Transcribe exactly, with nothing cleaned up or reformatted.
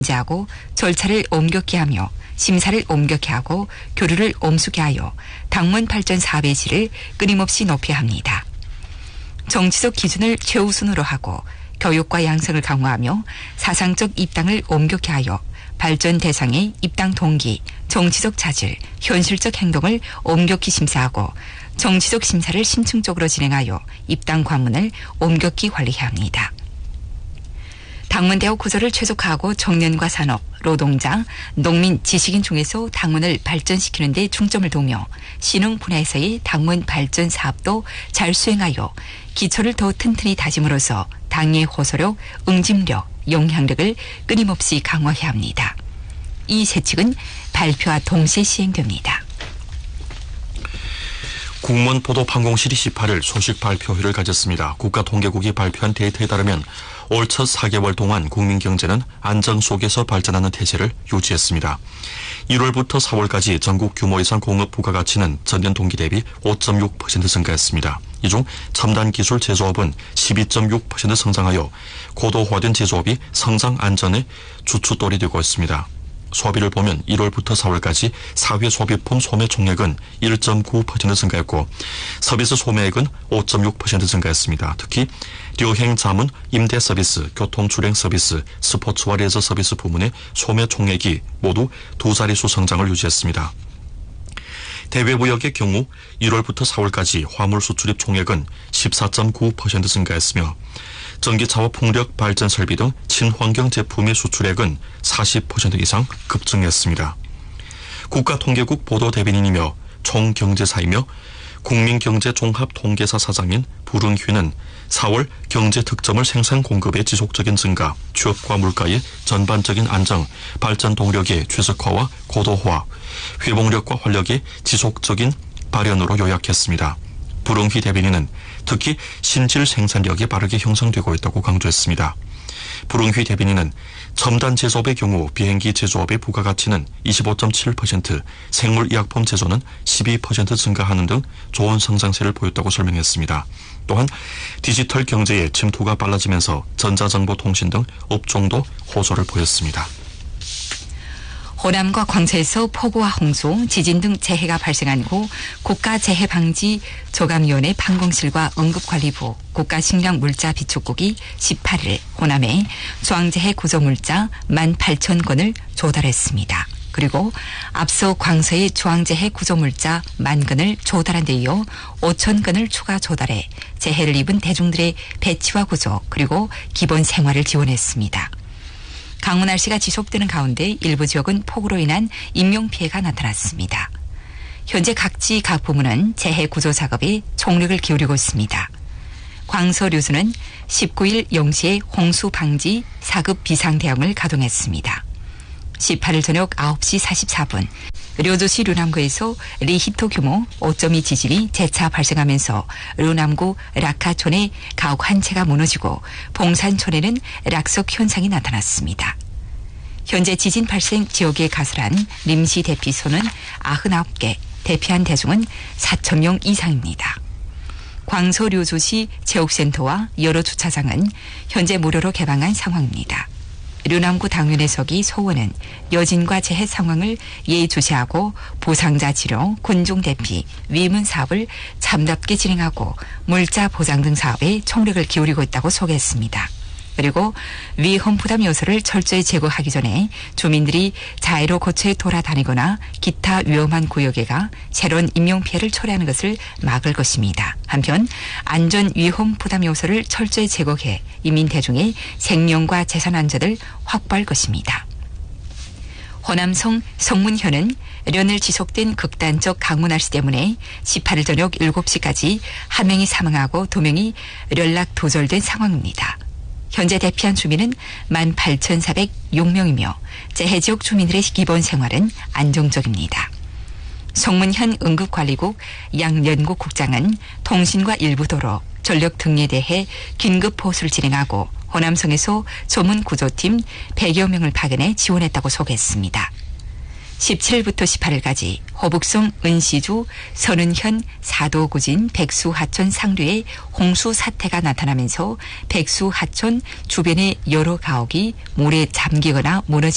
하고 절차를 엄격히 하며 심사를 엄격히 하고 교류를 엄숙히 하여 당원 발전 사배지를 끊임없이 높여야 합니다. 정치적 기준을 최우선으로 하고 교육과 양성을 강화하며 사상적 입당을 엄격히 하여 발전 대상의 입당 동기, 정치적 자질, 현실적 행동을 엄격히 심사하고 정치적 심사를 심층적으로 진행하여 입당 관문을 엄격히 관리해야 합니다. 당문대학 구조를 최적화하고 청년과 산업, 노동자, 농민, 지식인 중에서 당문을 발전시키는 데 중점을 두며 신흥 분야에서의 당문 발전 사업도 잘 수행하여 기초를 더 튼튼히 다짐으로써 당의 호소력, 응집력, 영향력을 끊임없이 강화해야 합니다. 이 세칙은 발표와 동시에 시행됩니다. 국무원 보도방공실이 십팔 일 소식 발표회를 가졌습니다. 국가통계국이 발표한 데이터에 따르면 올 첫 사 개월 동안 국민경제는 안정 속에서 발전하는 태세를 유지했습니다. 일월부터 사월까지 전국 규모 이상 공업 부가가치는 전년 동기 대비 오 점 육 퍼센트 증가했습니다. 이 중 첨단 기술 제조업은 십이 점 육 퍼센트 성장하여 고도화된 제조업이 성장 안전의 주춧돌이 되고 있습니다. 소비를 보면 일월부터 사월까지 사회 소비품 소매 총액은 일 점 구 퍼센트 증가했고 서비스 소매액은 오 점 육 퍼센트 증가했습니다. 특히 류행 자문, 임대 서비스, 교통 출행 서비스, 스포츠와 레저 서비스 부문의 소매 총액이 모두 두 자릿수 성장을 유지했습니다. 대외무역의 경우 일월부터 사월까지 화물 수출입 총액은 십사 점 구 퍼센트 증가했으며 전기차와 풍력 발전 설비 등 친환경 제품의 수출액은 사십 퍼센트 이상 급증했습니다. 국가통계국 보도대변인이며 총경제사이며 국민경제종합통계사 사장인 부릉휘는 사월 경제 특점을 생산 공급의 지속적인 증가, 취업과 물가의 전반적인 안정, 발전 동력의 최적화와 고도화, 회복력과 활력의 지속적인 발현으로 요약했습니다. 부릉휘 대변인은 특히 신질 생산력이 빠르게 형성되고 있다고 강조했습니다. 부릉휘 대변인은 첨단 제조업의 경우 비행기 제조업의 부가가치는 이십오 점 칠 퍼센트, 생물의약품 제조는 십이 퍼센트 증가하는 등 좋은 성장세를 보였다고 설명했습니다. 또한 디지털 경제의 침투가 빨라지면서 전자정보통신 등 업종도 호조를 보였습니다. 호남과 광주에서 폭우와 홍수, 지진 등 재해가 발생한 후 국가재해방지-조감위원회 방공실과 응급관리부, 국가식량물자비축국이 십팔 일 호남에 중앙재해 구조물자 만 팔천 건을 조달했습니다. 그리고 앞서 광서의 중앙재해 구조물자 만 건을 조달한 데 이어 오천 건을 추가 조달해 재해를 입은 대중들의 배치와 구조 그리고 기본 생활을 지원했습니다. 강우 날씨가 지속되는 가운데 일부 지역은 폭우로 인한 인명피해가 나타났습니다. 현재 각지 각 부문은 재해 구조 작업에 총력을 기울이고 있습니다. 광서류수는 십구 일 영 시에 홍수 방지 사 급 비상대응을 가동했습니다. 십팔 일 저녁 아홉 시 사십사 분 류조시 류남구에서 리히터 규모 오 점 이 지진이 재차 발생하면서 류남구 락하촌의 가옥 한 채가 무너지고 봉산촌에는 락석 현상이 나타났습니다. 현재 지진 발생 지역에 가설한臨時 대피소는 구십구 개, 대피한 대중은 사천 명 이상입니다. 광서 류조시 체육센터와 여러 주차장은 현재 무료로 개방한 상황입니다. 류남구 당면의 서기 소원은 여진과 재해 상황을 예의주시하고 보상자 치료, 군중 대피, 위문 사업을 참답게 진행하고 물자 보장 등 사업에 총력을 기울이고 있다고 소개했습니다. 그리고 위험 부담 요소를 철저히 제거하기 전에 주민들이 자해로 거처에 돌아다니거나 기타 위험한 구역에 가 새로운 인명피해를 초래하는 것을 막을 것입니다. 한편 안전 위험 부담 요소를 철저히 제거해 이민 대중의 생명과 재산 안전을 확보할 것입니다. 호남성 성문현은 연일 지속된 극단적 강우 날씨 때문에 십팔 일 저녁 일곱 시까지 한 명이 사망하고 두 명이 연락 두절된 상황입니다. 현재 대피한 주민은 만 팔천사백육 명이며 재해 지역 주민들의 기본 생활은 안정적입니다. 성문현 응급관리국 양연국 국장은 통신과 일부 도로, 전력 등에 대해 긴급 호수를 진행하고 호남성에서 조문구조팀 백여 명을 파견해 지원했다고 소개했습니다. 십칠 일부터 십팔 일까지 호북성 은시주 선은현 사도구진 백수하천 상류에 홍수 사태가 나타나면서 백수하천 주변의 여러 가옥이 물에 잠기거나 무너지